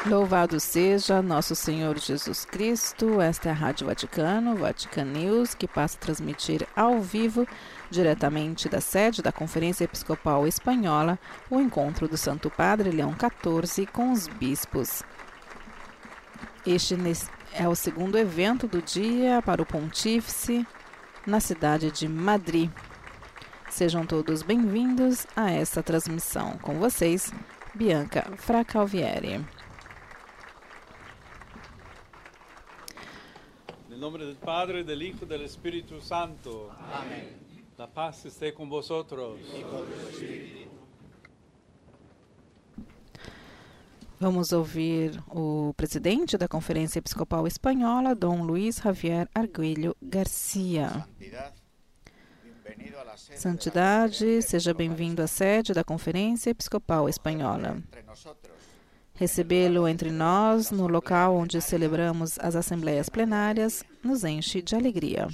Louvado seja Nosso Senhor Jesus Cristo. Esta é a Rádio Vaticano, Vatican News, que passa a transmitir ao vivo, diretamente da sede da Conferência Episcopal Espanhola, o encontro do Santo Padre Leão XIV com os bispos. Este é o segundo evento do dia para o Pontífice na cidade de Madrid. Sejam todos bem-vindos a esta transmissão. Com vocês, Bianca Fracalvieri. Nel nome del Padre, del Hijo e del Espírito Santo. Amém. La paz esté con vosotros. Vamos ouvir o presidente da Conferência Episcopal Espanhola, Dom Luís Javier Arguello Garcia. Santidade, seja bem-vindo à sede da Conferência Episcopal Espanhola. Recebê-lo entre nós, no local onde celebramos as assembleias plenárias, nos enche de alegria.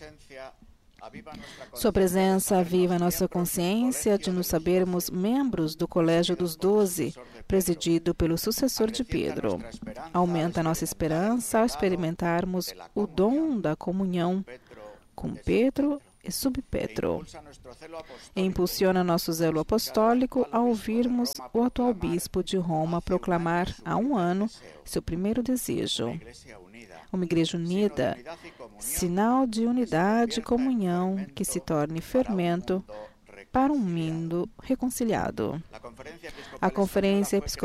Sua presença aviva nossa consciência de nos sabermos membros do Colégio dos 12, presidido pelo sucessor de Pedro. Aumenta nossa esperança ao experimentarmos o dom da comunhão com Pedro e subpetro. E impulsiona nosso zelo apostólico ao ouvirmos o atual bispo de Roma proclamar há um ano seu primeiro desejo: uma igreja unida, sinal de unidade e comunhão que se torne fermento para um mundo reconciliado. A Conferência Episcopal